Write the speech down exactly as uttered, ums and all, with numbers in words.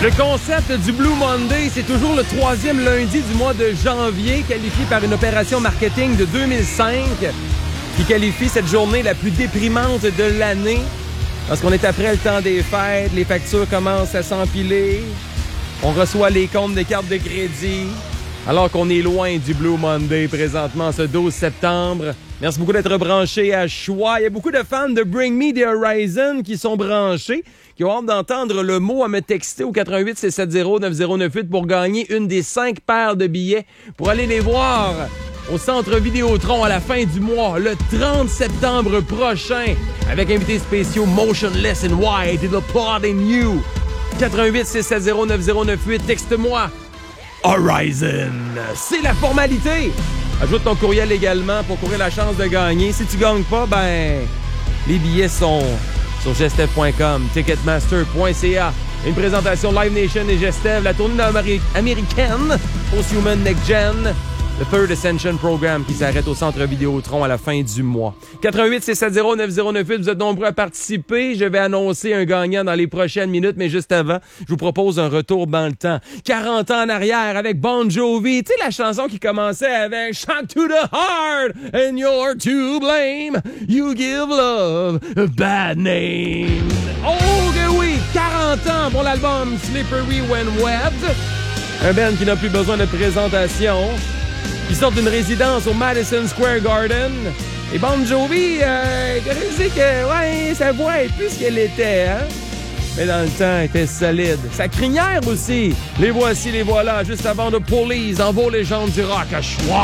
Le concept du Blue Monday, c'est toujours le troisième lundi du mois de janvier, qualifié par une opération marketing de deux mille cinq, qui qualifie cette journée la plus déprimante de l'année, parce qu'on est après le temps des fêtes, les factures commencent à s'empiler, on reçoit les comptes des cartes de crédit, alors qu'on est loin du Blue Monday présentement, ce douze septembre. Merci beaucoup d'être branchés à Choix. Il y a beaucoup de fans de Bring Me the Horizon qui sont branchés, qui ont hâte d'entendre le mot à me texter au quatre un huit six sept zéro neuf zéro neuf huit pour gagner une des cinq paires de billets pour aller les voir au Centre Vidéotron à la fin du mois, le trente septembre prochain, avec invités spéciaux Motionless in White et The Plot in You. quatre un huit six sept zéro neuf zéro neuf huit, texte-moi Horizon. C'est la formalité. Ajoute ton courriel également pour courir la chance de gagner. Si tu gagnes pas, ben, les billets sont sur gestev point com, ticketmaster point c a. Une présentation Live Nation et Gestev, la tournée américaine Post-Human Next Gen, le Third Ascension Program qui s'arrête au Centre Vidéotron à la fin du mois. quatre un huit six sept zéro neuf zéro neuf huit, vous êtes nombreux à participer. Je vais annoncer un gagnant dans les prochaines minutes, mais juste avant, je vous propose un retour dans le temps. quarante ans en arrière avec Bon Jovi. Tu sais, la chanson qui commençait avec Shock to the heart and you're to blame. You give love a bad name. Oh que oui, quarante ans pour l'album Slippery When Wet. Un band qui n'a plus besoin de présentation. Ils sortent d'une résidence au Madison Square Garden. Et Bon Jovi, euh, je sais que ouais, sa voix est plus ce qu'elle était, hein? Mais dans le temps, elle était solide. Sa crinière aussi. Les voici, les voilà, juste avant de Police, en vaut légende du rock à Choix.